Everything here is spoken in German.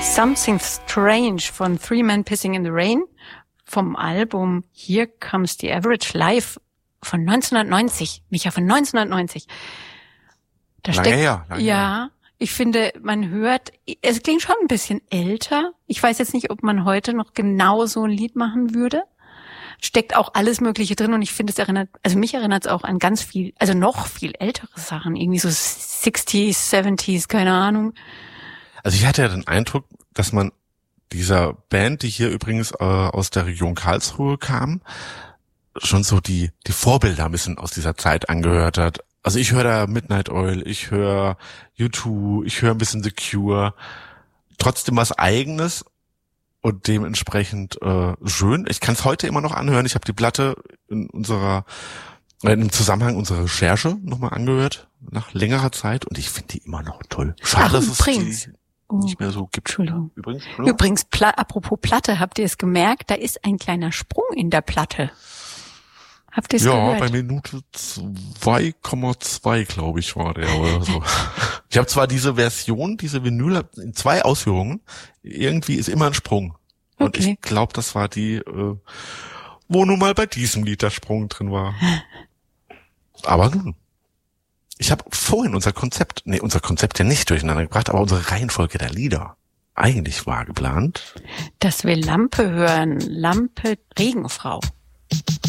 Something Strange von Three Men Pissing in the Rain vom Album Here Comes the Average Live von 1990. Micha, von 1990. Da lange steckt, her. Ja, ich finde, man hört, es klingt schon ein bisschen älter. Ich weiß jetzt nicht, ob man heute noch genau so ein Lied machen würde. Steckt auch alles Mögliche drin und ich finde, mich erinnert es auch an ganz viel, also noch viel ältere Sachen, irgendwie so 60s, 70s, keine Ahnung. Also ich hatte ja den Eindruck, dass man dieser Band, die hier übrigens aus der Region Karlsruhe kam, schon so die Vorbilder ein bisschen aus dieser Zeit angehört hat. Also ich höre da Midnight Oil, ich höre U2, ich höre ein bisschen The Cure. Trotzdem was Eigenes und dementsprechend schön. Ich kann es heute immer noch anhören. Ich habe die Platte im Zusammenhang unserer Recherche nochmal angehört, nach längerer Zeit. Und ich finde die immer noch toll. Schade, dass es die nicht mehr so gibt. Entschuldigung. Ja. Übrigens, apropos Platte, habt ihr es gemerkt? Da ist ein kleiner Sprung in der Platte. Habt ihr es gehört? Ja, bei Minute 2,2, glaube ich, war der oder so. Ich habe zwar diese Version, diese Vinyl in 2 Ausführungen. Irgendwie ist immer ein Sprung. Und Okay. ich glaube, das war die, wo nun mal bei diesem Lied der Sprung drin war. Aber nun. Ich habe vorhin unser Konzept ja nicht durcheinander gebracht, aber unsere Reihenfolge der Lieder. Eigentlich war geplant, dass wir Lampe hören. Lampe Regenfrau.